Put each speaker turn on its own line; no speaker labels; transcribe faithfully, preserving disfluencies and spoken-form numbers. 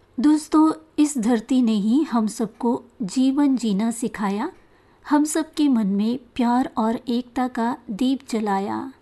दोस्तों, इस धरती ने ही हम सबको जीवन जीना सिखाया, हम सबके मन में प्यार और एकता का दीप जलाया।